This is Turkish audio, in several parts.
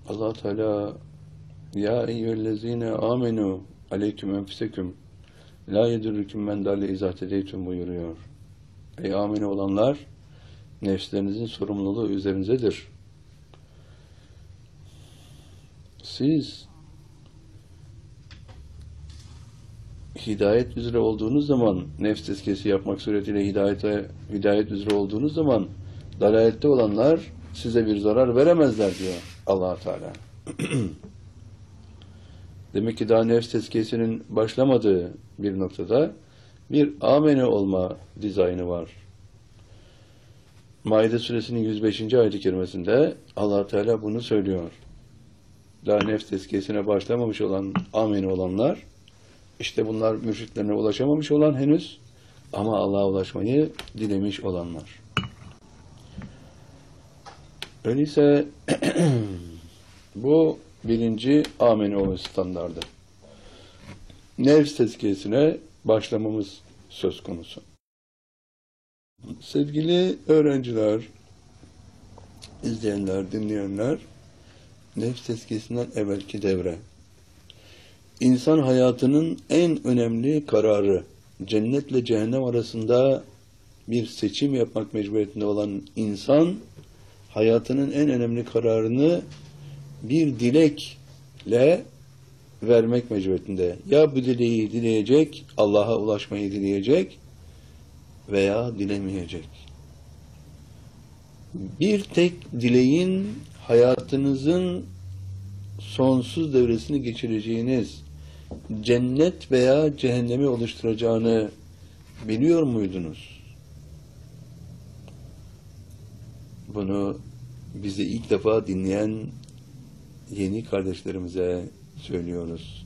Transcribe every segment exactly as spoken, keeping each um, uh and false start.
Allah Teala ya eyyühellezine amenu aleyküm enfiseküm la yedurrukum men dalle izâ tedeytüm buyuruyor. Ey amine olanlar, nefslerinizin sorumluluğu üzerinizdedir. Siz hidayet üzere olduğunuz zaman, nefs tezkiyesi yapmak suretiyle hidayete, hidayet üzere olduğunuz zaman dalalette olanlar size bir zarar veremezler diyor Allah Teala. Demek ki daha nefs tezkiyesinin başlamadığı bir noktada bir amene olma dizaynı var. Maide suresinin yüz beşinci ayet-i kerimesinde Allah Teala bunu söylüyor. Daha nefs tezkiyesine başlamamış olan amene olanlar, işte bunlar mürşitlerine ulaşamamış olan henüz ama Allah'a ulaşmayı dilemiş olanlar. Öyleyse bu birinci amene olma standardı. Nefs tezkiyesine başlamamız söz konusu. Sevgili öğrenciler, izleyenler, dinleyenler, nefs tezkiyesinden evvelki devre. İnsan hayatının en önemli kararı, cennetle cehennem arasında bir seçim yapmak mecburiyetinde olan insan, hayatının en önemli kararını bir dilekle vermek mecburiyetinde. Ya bu dileği dileyecek, Allah'a ulaşmayı dileyecek veya dilemeyecek. Bir tek dileğin hayatınızın sonsuz devresini geçireceğiniz cennet veya cehennemi oluşturacağını biliyor muydunuz? Bunu bizi ilk defa dinleyen yeni kardeşlerimize söylüyoruz.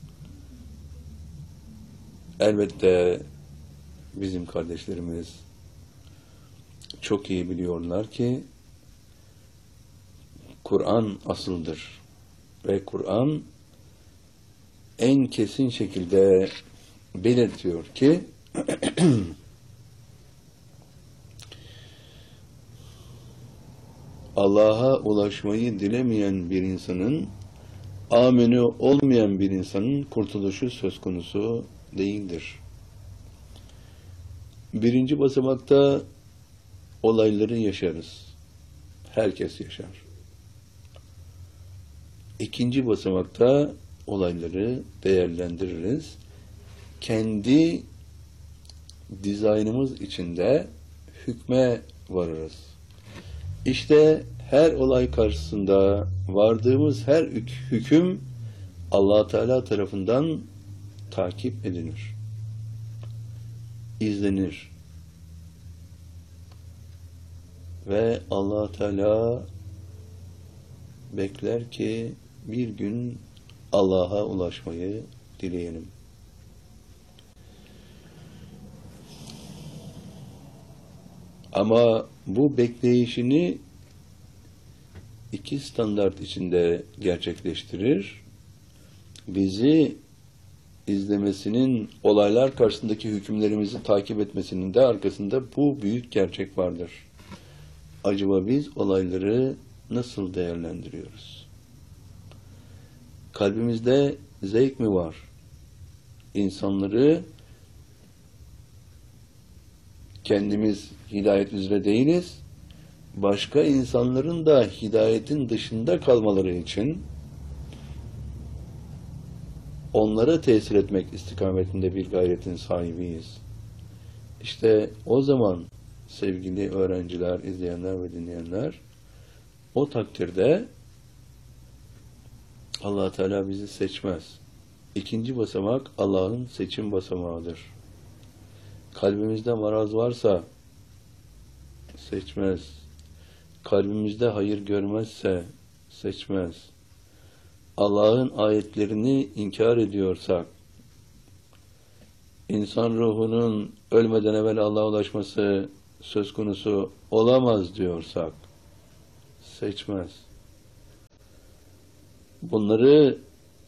Elbette bizim kardeşlerimiz çok iyi biliyorlar ki Kur'an asıldır ve Kur'an en kesin şekilde belirtiyor ki Allah'a ulaşmayı dilemeyen bir insanın, amene olmayan bir insanın kurtuluşu söz konusu değildir. Birinci basamakta olayları yaşarız. Herkes yaşar. İkinci basamakta olayları değerlendiririz. Kendi dizaynımız içinde hükme varırız. İşte her olay karşısında vardığımız her hüküm Allah Teala tarafından takip edilir, izlenir ve Allah Teala bekler ki bir gün Allah'a ulaşmayı dileyelim. Ama bu bekleyişini iki standart içinde gerçekleştirir. Bizi izlemesinin, olaylar karşısındaki hükümlerimizi takip etmesinin de arkasında bu büyük gerçek vardır. Acaba biz olayları nasıl değerlendiriyoruz? Kalbimizde zevk mi var? İnsanları kendimiz hidayet üzere değiliz, başka insanların da hidayetin dışında kalmaları için onlara tesir etmek istikametinde bir gayretin sahibiyiz. İşte o zaman sevgili öğrenciler, izleyenler ve dinleyenler, o takdirde Allah Teala bizi seçmez. İkinci basamak Allah'ın seçim basamağıdır. Kalbimizde maraz varsa seçmez. Kalbimizde hayır görmezse seçmez. Allah'ın ayetlerini inkar ediyorsak, insan ruhunun ölmeden evvel Allah'a ulaşması söz konusu olamaz diyorsak, seçmez. Bunları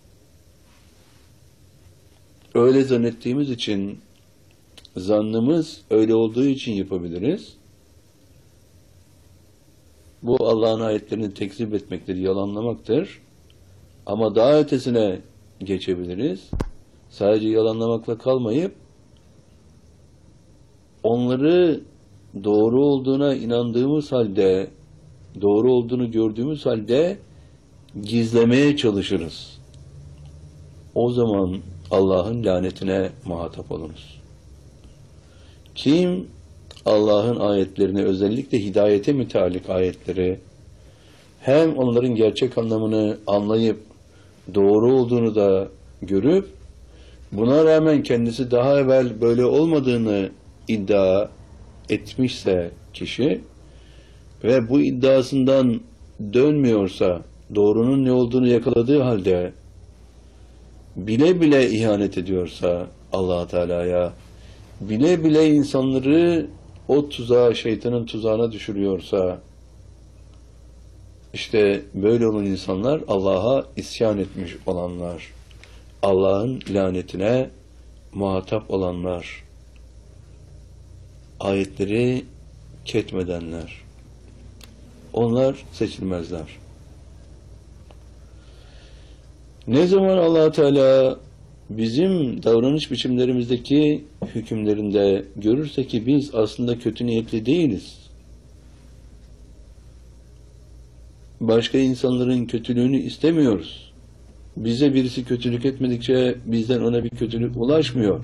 öyle zannettiğimiz için, zannımız öyle olduğu için yapabiliriz. Bu Allah'ın ayetlerini tekzip etmektir, yalanlamaktır. Ama daha ötesine geçebiliriz. Sadece yalanlamakla kalmayıp onları doğru olduğuna inandığımız halde, doğru olduğunu gördüğümüz halde gizlemeye çalışırız. O zaman Allah'ın lanetine muhatap oluruz. Kim Allah'ın ayetlerini, özellikle hidayete müteallik ayetleri, hem onların gerçek anlamını anlayıp doğru olduğunu da görüp buna rağmen kendisi daha evvel böyle olmadığını iddia etmişse kişi ve bu iddiasından dönmüyorsa, doğrunun ne olduğunu yakaladığı halde bile bile ihanet ediyorsa Allah Teala'ya, bile bile insanları o tuzağa, şeytanın tuzağına düşürüyorsa, işte böyle olan insanlar Allah'a isyan etmiş olanlar, Allah'ın lanetine muhatap olanlar, ayetleri ketmedenler. Onlar seçilmezler. Ne zaman Allah Teala bizim davranış biçimlerimizdeki hükümlerinde görürse ki biz aslında kötü niyetli değiliz, başka insanların kötülüğünü istemiyoruz, bize birisi kötülük etmedikçe bizden ona bir kötülük ulaşmıyor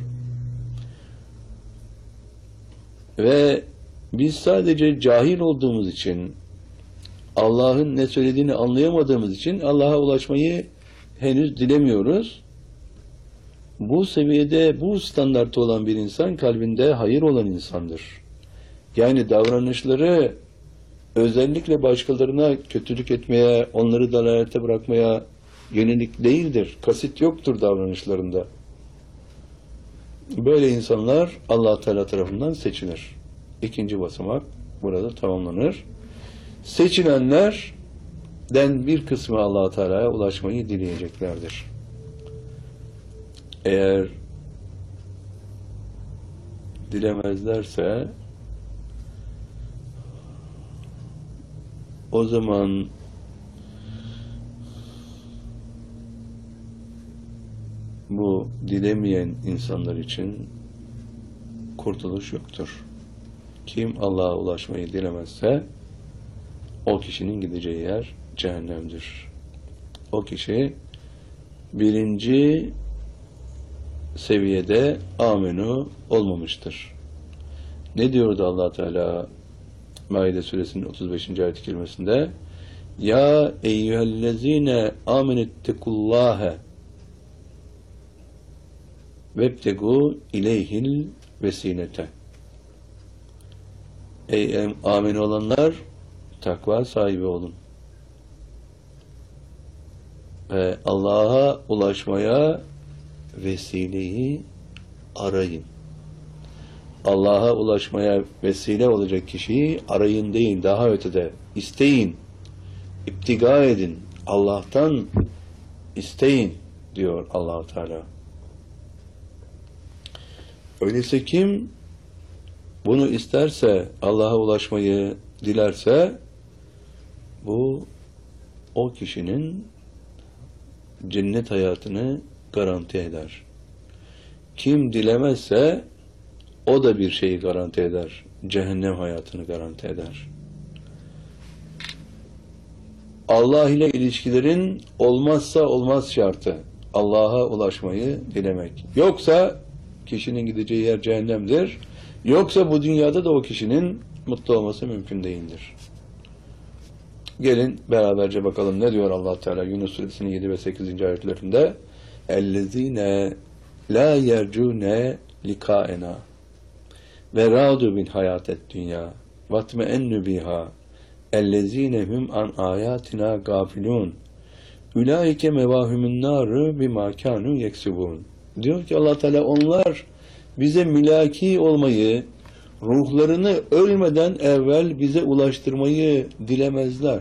ve biz sadece cahil olduğumuz için, Allah'ın ne söylediğini anlayamadığımız için Allah'a ulaşmayı henüz dilemiyoruz. Bu seviyede, bu standartta olan bir insan kalbinde hayır olan insandır. Yani davranışları özellikle başkalarına kötülük etmeye, onları dalalete bırakmaya yönelik değildir. Kasıt yoktur davranışlarında. Böyle insanlar Allah Teala tarafından seçilir. İkinci basamak burada tamamlanır. Seçilenlerden bir kısmı Allah Teala'ya ulaşmayı dileyeceklerdir. Eğer dilemezlerse o zaman bu dilemeyen insanlar için kurtuluş yoktur. Kim Allah'a ulaşmayı dilemezse o kişinin gideceği yer cehennemdir. O kişi birinci seviyede amenu olmamıştır. Ne diyordu Allah Teala Maide suresinin otuz beşinci ayet-i kerimesinde? Ya eyyühellezine amenettekullâhe vebtegu ileyhil vesilete. Ey amin olanlar, takva sahibi olun. Ve Allah'a ulaşmaya vesileyi arayın. Allah'a ulaşmaya vesile olacak kişiyi arayın değil, daha ötede isteyin, iptiga edin, Allah'tan isteyin diyor Allah-u Teala. Öyleyse kim bunu isterse, Allah'a ulaşmayı dilerse, bu o kişinin cennet hayatını garanti eder. Kim dilemezse o da bir şeyi garanti eder. Cehennem hayatını garanti eder. Allah ile ilişkilerin olmazsa olmaz şartı Allah'a ulaşmayı dilemek. Yoksa kişinin gideceği yer cehennemdir. Yoksa bu dünyada da o kişinin mutlu olması mümkün değildir. Gelin beraberce bakalım ne diyor Allah Teala Yunus suresinin yedi ve sekizinci ayetlerinde. Ellezine la yercune likaena ve radu bil hayatet dünya vatmeennu biha ellezine hum an ayatina gafilun ulaike mevahumun naru bima kanu yeksubun. Diyor ki Allah Teala onlar bize mülaki olmayı, ruhlarını ölmeden evvel bize ulaştırmayı dilemezler.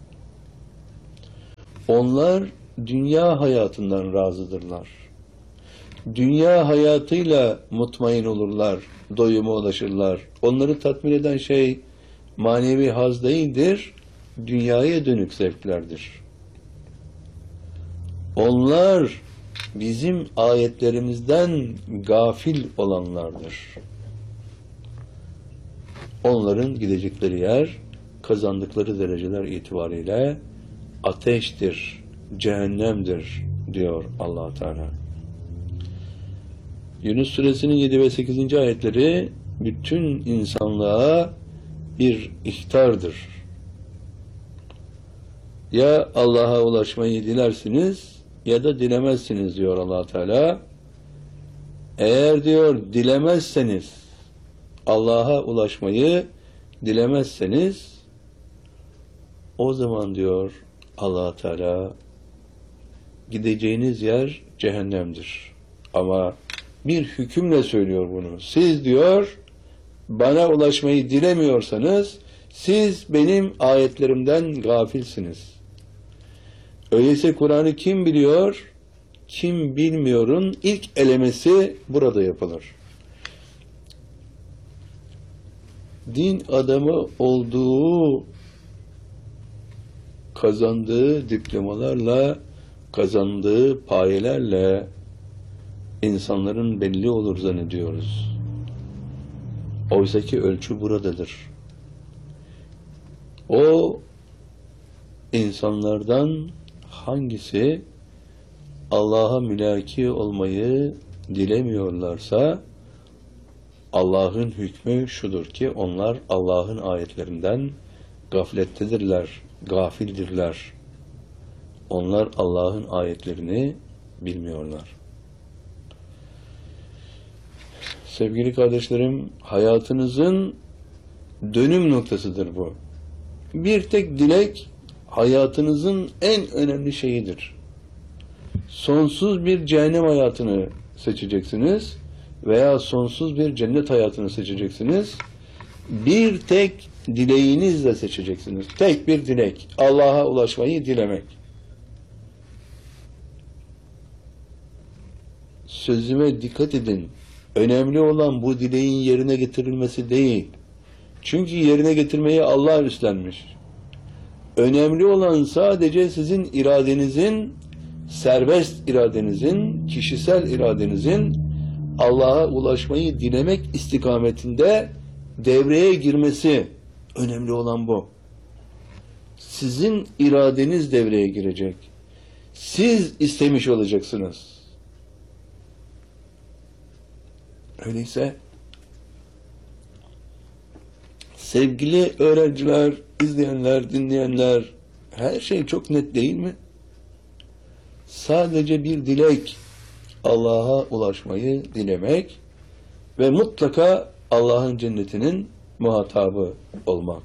Onlar dünya hayatından razıdırlar. Dünya hayatıyla mutmain olurlar, doyuma ulaşırlar. Onları tatmin eden şey manevi haz değildir, dünyaya dönük zevklerdir. Onlar bizim ayetlerimizden gafil olanlardır. Onların gidecekleri yer, kazandıkları dereceler itibariyle ateştir, cehennemdir diyor Allah Teala. Yunus Suresinin yedi ve sekizinci ayetleri bütün insanlığa bir ihtardır. Ya Allah'a ulaşmayı dilersiniz ya da dilemezsiniz diyor Allah Teala. Eğer diyor dilemezseniz, Allah'a ulaşmayı dilemezseniz, o zaman diyor Allah Teala gideceğiniz yer cehennemdir. Ama bir hükümle söylüyor bunu. Siz diyor bana ulaşmayı dilemiyorsanız siz benim ayetlerimden gafilsiniz. Öyleyse Kur'an'ı kim biliyor, kim bilmiyorun ilk elemesi burada yapılır. Din adamı olduğu, kazandığı diplomalarla, kazandığı payelerle insanların belli olur zannediyoruz. Oysaki ölçü buradadır. O insanlardan hangisi Allah'a mülaki olmayı dilemiyorlarsa Allah'ın hükmü şudur ki onlar Allah'ın ayetlerinden gaflettedirler, gafildirler. Onlar Allah'ın ayetlerini bilmiyorlar. Sevgili kardeşlerim, hayatınızın dönüm noktasıdır bu. Bir tek dilek hayatınızın en önemli şeyidir. Sonsuz bir cehennem hayatını seçeceksiniz veya sonsuz bir cennet hayatını seçeceksiniz. Bir tek dileğinizle seçeceksiniz. Tek bir dilek. Allah'a ulaşmayı dilemek. Sözüme dikkat edin. Önemli olan bu dileğin yerine getirilmesi değil. Çünkü yerine getirmeyi Allah üstlenmiş. Önemli olan sadece sizin iradenizin, serbest iradenizin, kişisel iradenizin Allah'a ulaşmayı dilemek istikametinde devreye girmesi. Önemli olan bu. Sizin iradeniz devreye girecek. Siz istemiş olacaksınız. Öyleyse sevgili öğrenciler, izleyenler, dinleyenler, her şey çok net değil mi? Sadece bir dilek, Allah'a ulaşmayı dilemek ve mutlaka Allah'ın cennetinin muhatabı olmak.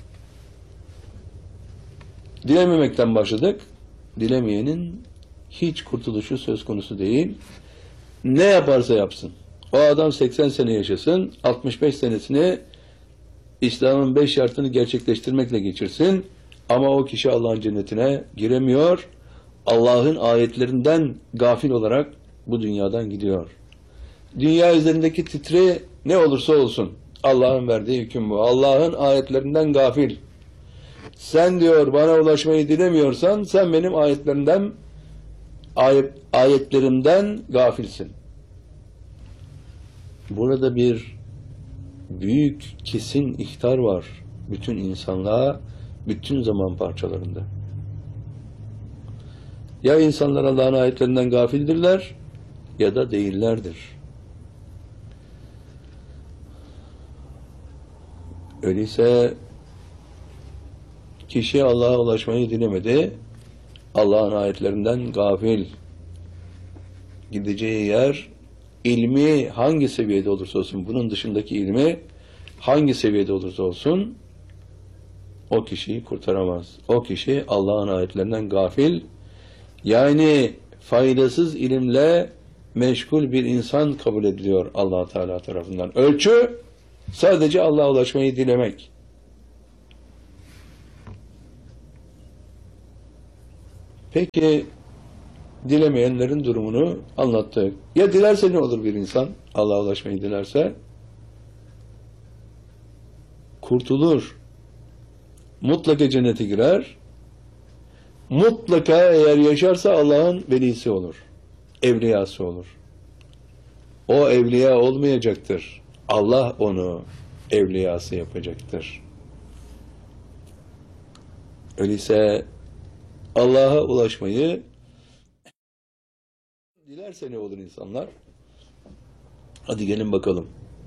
Dilememekten başladık. Dilemeyenin hiç kurtuluşu söz konusu değil. Ne yaparsa yapsın. O adam seksen sene yaşasın, altmış beş senesini İslam'ın beş şartını gerçekleştirmekle geçirsin ama o kişi Allah'ın cennetine giremiyor. Allah'ın ayetlerinden gafil olarak bu dünyadan gidiyor. Dünya üzerindeki titri ne olursa olsun Allah'ın verdiği hüküm bu. Allah'ın ayetlerinden gafil. Sen diyor bana ulaşmayı dilemiyorsan sen benim ayetlerimden ayet, ayetlerimden gafilsin. Burada bir büyük kesin ihtar var bütün insanlığa, bütün zaman parçalarında. Ya insanlar Allah'ın ayetlerinden gafildirler ya da değillerdir. Öyleyse kişi Allah'a ulaşmayı dilemedi, Allah'ın ayetlerinden gafil, gideceği yer ilmi hangi seviyede olursa olsun, bunun dışındaki ilmi hangi seviyede olursa olsun o kişiyi kurtaramaz. O kişi Allah'ın ayetlerinden gafil, yani faydasız ilimle meşgul bir insan kabul ediliyor Allah Teala tarafından. Ölçü sadece Allah'a ulaşmayı dilemek. Peki dilemeyenlerin durumunu anlattık. Ya dilerse ne olur bir insan? Allah'a ulaşmayı dilerse kurtulur. Mutlaka cennete girer mutlaka eğer yaşarsa Allah'ın velisi olur. Evliyası olur. O evliya olmayacaktır. Allah onu evliyası yapacaktır. Öyleyse Allah'a ulaşmayı dilerse ne olur insanlar? Hadi gelin bakalım.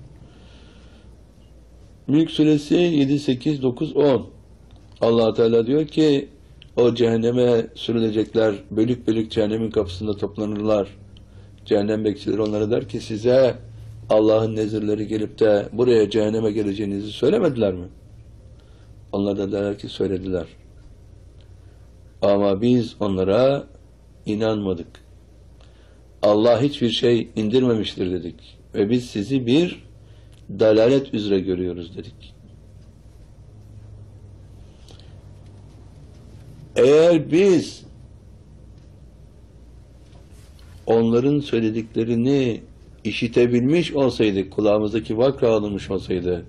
Mülk Suresi yedi, sekiz, dokuz, on. Allah Teala diyor ki o cehenneme sürülecekler, bölük bölük cehennemin kapısında toplanırlar. Cehennem bekçileri onlara der ki size Allah'ın nezirleri gelip de buraya cehenneme geleceğinizi söylemediler mi? Onlar da derler ki söylediler. Ama biz onlara inanmadık. Allah hiçbir şey indirmemiştir dedik. Ve biz sizi bir dalalet üzere görüyoruz dedik. Eğer biz onların söylediklerini işitebilmiş olsaydık, kulağımızdaki vakra alınmış olsaydı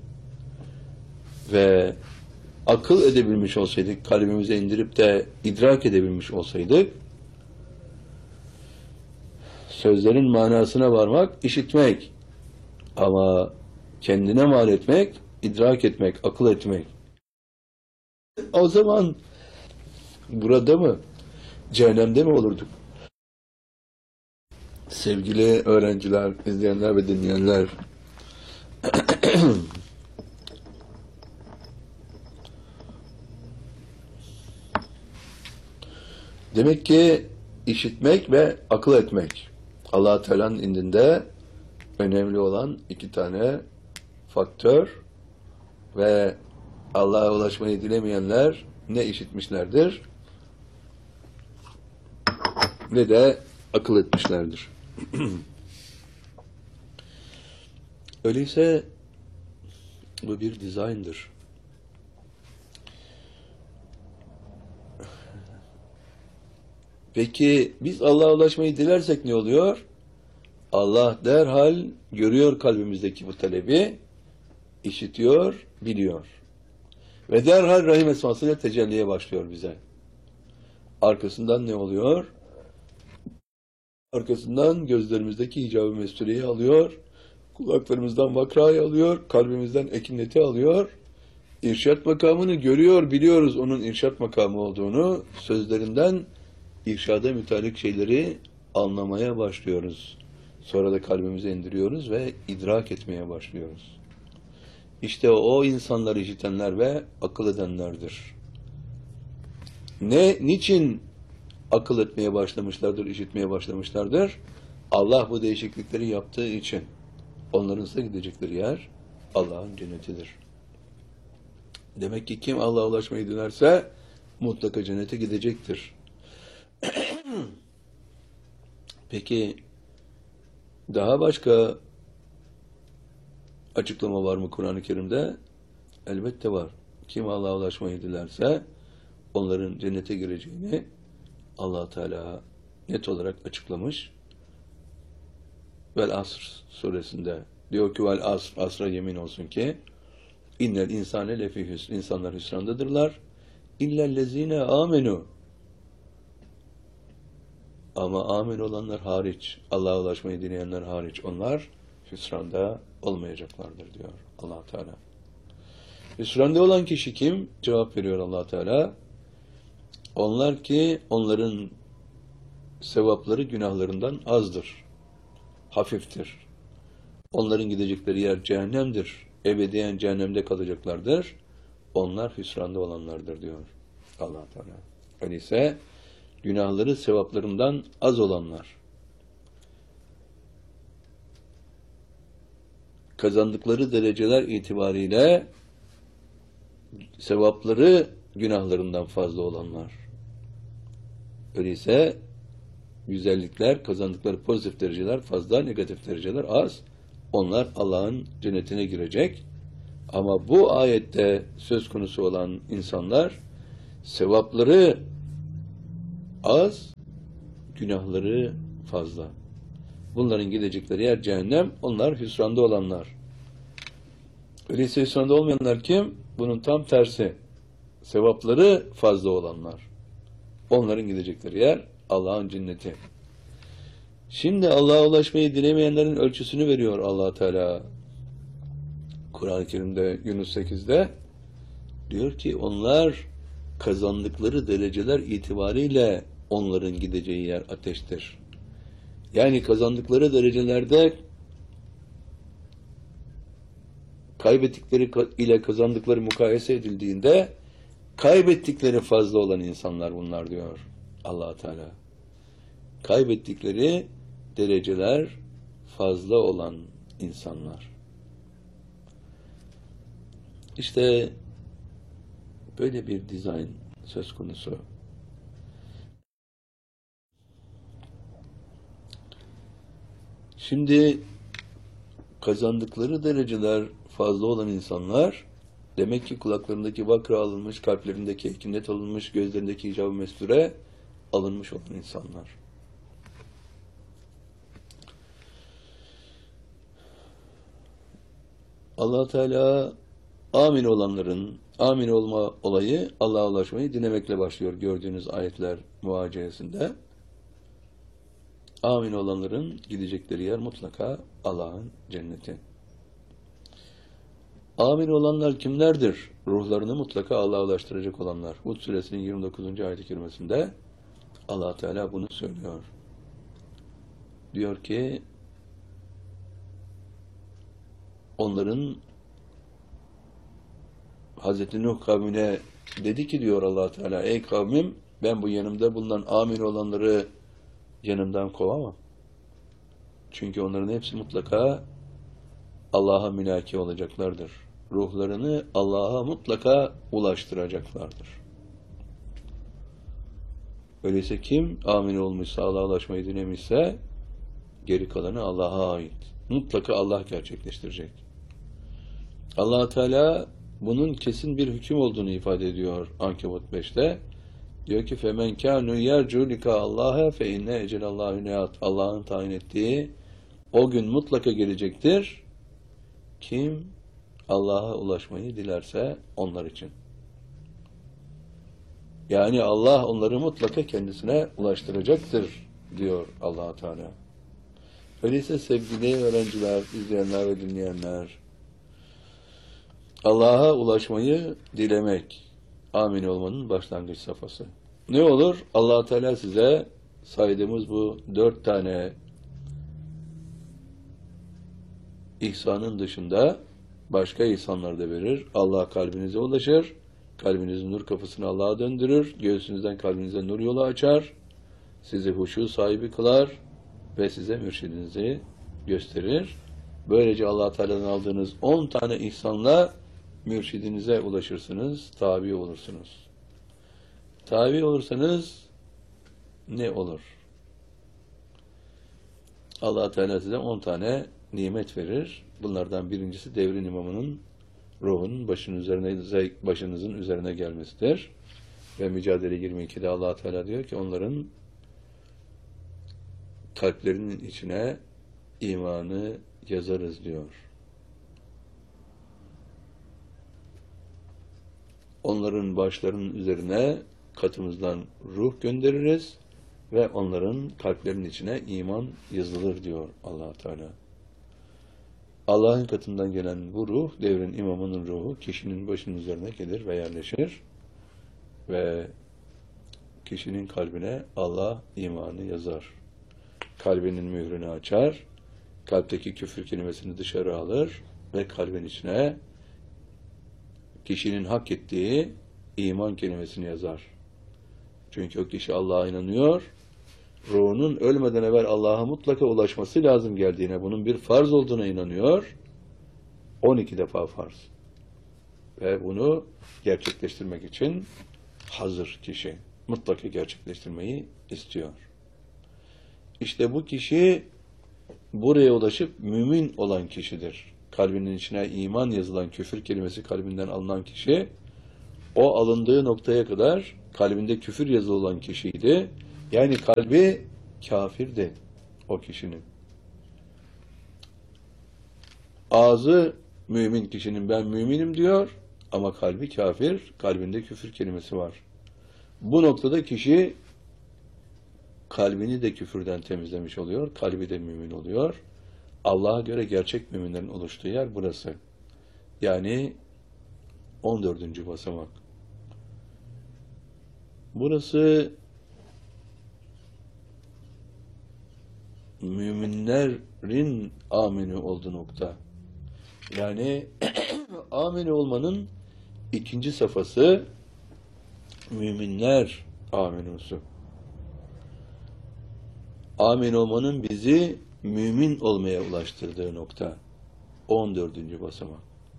ve akıl edebilmiş olsaydık, kalbimize indirip de idrak edebilmiş olsaydık, sözlerin manasına varmak, işitmek, ama kendine mal etmek, idrak etmek, akıl etmek. O zaman burada mı, cehennemde mi olurduk? Sevgili öğrenciler, izleyenler ve dinleyenler, demek ki işitmek ve akıl etmek Allah Teala'nın indinde önemli olan iki tane faktör ve Allah'a ulaşmayı dilemeyenler ne işitmişlerdir ne de akıl etmişlerdir. Öyleyse bu bir dizayndır. Peki biz Allah'a ulaşmayı dilersek ne oluyor? Allah derhal görüyor kalbimizdeki bu talebi, işitiyor, biliyor. Ve derhal Rahim esmasıyla tecelliye başlıyor bize. Arkasından ne oluyor? Arkasından gözlerimizdeki hicab-ı mestureyi alıyor, kulaklarımızdan vakrayı alıyor, kalbimizden ekineti alıyor, irşat makamını görüyor, biliyoruz onun irşat makamı olduğunu, sözlerinden irşada mütalik şeyleri anlamaya başlıyoruz. Sonra da kalbimize indiriyoruz ve idrak etmeye başlıyoruz. İşte o insanları işitenler ve akıl edenlerdir. Ne, niçin akıl etmeye başlamışlardır, işitmeye başlamışlardır? Allah bu değişiklikleri yaptığı için. Onların ise gidecekleri yer Allah'ın cennetidir. Demek ki kim Allah'a ulaşmayı dilerse mutlaka cennete gidecektir. Peki daha başka açıklama var mı Kur'an-ı Kerim'de? Elbette var. Kim Allah'a ulaşmayı dilerse onların cennete gireceğini Allah Teala net olarak açıklamış. Vel Asr suresinde diyor ki vel asr, asra yemin olsun ki innel insane lefi hüsn, insanlar hüsrandadırlar. İllellezine amenu, ama amin olanlar hariç, Allah'a ulaşmayı dileyenler hariç, onlar hüsranda olmayacaklardır diyor Allah Teala. Hüsranda olan kişi kim? Cevap veriyor Allah Teala. Onlar ki onların sevapları günahlarından azdır, hafiftir. Onların gidecekleri yer cehennemdir. Ebediyen cehennemde kalacaklardır. Onlar hüsranda olanlardır diyor Allah Teala. Öyleyse günahları sevaplarından az olanlar, kazandıkları dereceler itibariyle sevapları günahlarından fazla olanlar. Öyleyse güzellikler, kazandıkları pozitif dereceler fazla, negatif dereceler az. Onlar Allah'ın cennetine girecek. Ama bu ayette söz konusu olan insanlar sevapları az, günahları fazla. Bunların gidecekleri yer cehennem, onlar hüsranda olanlar. Öyleyse hüsranda olmayanlar kim? Bunun tam tersi. Sevapları fazla olanlar. Onların gidecekleri yer Allah'ın cenneti. Şimdi Allah'a ulaşmayı dilemeyenlerin ölçüsünü veriyor Allah Teala. Kur'an-ı Kerim'de Yunus sekizde diyor ki onlar kazandıkları dereceler itibariyle onların gideceği yer ateştir. Yani kazandıkları derecelerde kaybettikleri ile kazandıkları mukayese edildiğinde kaybettikleri fazla olan insanlar bunlar diyor Allah Teala. Kaybettikleri dereceler fazla olan insanlar. İşte böyle bir dizayn söz konusu. Şimdi kazandıkları dereceler fazla olan insanlar demek ki kulaklarındaki vakra alınmış, kalplerindeki ekinet alınmış, gözlerindeki icab-ı mesture alınmış olan insanlar. Allah Teala amin olanların amin olma olayı Allah'a ulaşmayı dilemekle başlıyor gördüğünüz ayetler muhaceyesinde. Amin olanların gidecekleri yer mutlaka Allah'ın cenneti. Amin olanlar kimlerdir? Ruhlarını mutlaka Allah'a ulaştıracak olanlar. Hud suresinin yirmi dokuzuncu ayet-i kerimesinde Allah Teala bunu söylüyor. Diyor ki onların Hazreti Nuh kavmine dedi ki diyor Allah Teala, ey kavmim ben bu yanımda bulunan amin olanları yanımdan kovamam. Çünkü onların hepsi mutlaka Allah'a mülaki olacaklardır. Ruhlarını Allah'a mutlaka ulaştıracaklardır. Öyleyse kim amin olmuşsa, Allah'a ulaşmayı dilemişse geri kalanı Allah'a ait. Mutlaka Allah gerçekleştirecek. Allah Teala bunun kesin bir hüküm olduğunu ifade ediyor Ankebut beşte. Diyor ki فَمَنْ كَانُ يَرْجُوا لِكَا اللّٰهَ فَاِنَّ اَجَلَ اللّٰهُ نَيَاتٍ Allah'ın tayin ettiği o gün mutlaka gelecektir. Kim Allah'a ulaşmayı dilerse onlar için. Yani Allah onları mutlaka kendisine ulaştıracaktır diyor Allah Teala. Öyleyse sevgili öğrenciler, izleyenler ve dinleyenler, Allah'a ulaşmayı dilemek, amin olmanın başlangıç safhası. Ne olur? Allah Teala size saydığımız bu dört tane ihsanın dışında başka ihsanlar da verir. Allah kalbinize ulaşır, kalbinizin nur kapısını Allah'a döndürür, göğsünüzden kalbinize nur yolu açar, sizi huşu sahibi kılar ve size mürşidinizi gösterir. Böylece Allah Teala'dan aldığınız on tane ihsanla mürşidinize ulaşırsınız, tabi olursunuz. Tabi olursanız ne olur? Allah Teala size on tane nimet verir. Bunlardan birincisi devrin imamının ruhunun başının üzerine, başınızın üzerine gelmesidir. Ve Mücadele yirmi ikide Allah Teala diyor ki onların kalplerinin içine imanı yazarız diyor. Onların başlarının üzerine katımızdan ruh göndeririz ve onların kalplerinin içine iman yazılır diyor Allah Teala. Allah'ın katından gelen bu ruh, devrin imamının ruhu, kişinin başının üzerine gelir ve yerleşir ve kişinin kalbine Allah imanı yazar. Kalbinin mührünü açar, kalpteki küfür kelimesini dışarı alır ve kalbin içine kişinin hak ettiği iman kelimesini yazar. Çünkü o kişi Allah'a inanıyor, ruhunun ölmeden evvel Allah'a mutlaka ulaşması lazım geldiğine, bunun bir farz olduğuna inanıyor. on iki defa farz. Ve bunu gerçekleştirmek için hazır kişi. Mutlaka gerçekleştirmeyi istiyor. İşte bu kişi buraya ulaşıp mümin olan kişidir. Kalbinin içine iman yazılan, küfür kelimesi kalbinden alınan kişi, o alındığı noktaya kadar kalbinde küfür yazılı olan kişiydi. Yani kalbi kafirdi o kişinin. Ağzı mümin kişinin ben müminim diyor ama kalbi kafir, kalbinde küfür kelimesi var. Bu noktada kişi kalbini de küfürden temizlemiş oluyor, kalbi de mümin oluyor. Allah'a göre gerçek müminlerin oluştuğu yer burası. Yani on dördüncü basamak. Burası müminlerin amini olduğu nokta. Yani amini olmanın ikinci safhası müminler aminusu. Amin olmanın bizi mümin olmaya ulaştırdığı nokta. on dördüncü basamak.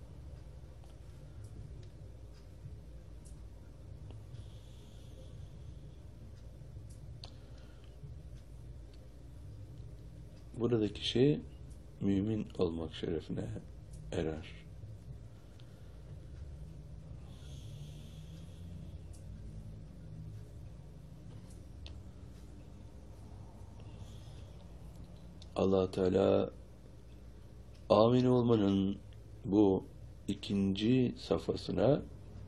Burada kişi mümin olmak şerefine erer. Allah Teala amin olmanın bu ikinci safhasına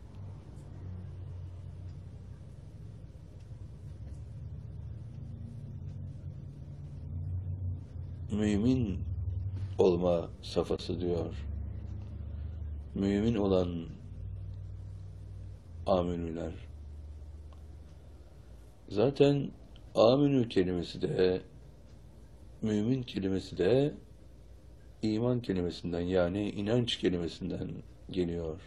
mümin olma safhası diyor. Mümin olan aminüler. Zaten aminü kelimesi de mümin kelimesi de iman kelimesinden, yani inanç kelimesinden geliyor.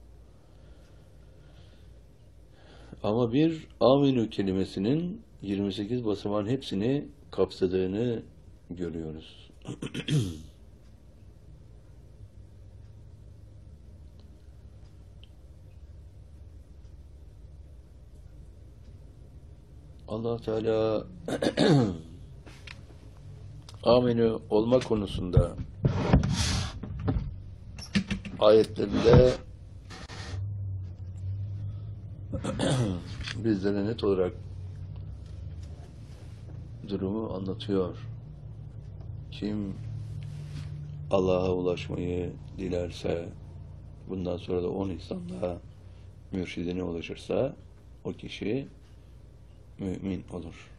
Ama bir aminü kelimesinin yirmi sekiz basamağın hepsini kapsadığını görüyoruz. Allah Teala aminü olma konusunda ayetlerinde bizlere net olarak durumu anlatıyor. Kim Allah'a ulaşmayı dilerse, bundan sonra da on ihsanla mürşidine ulaşırsa, o kişi mümin olur.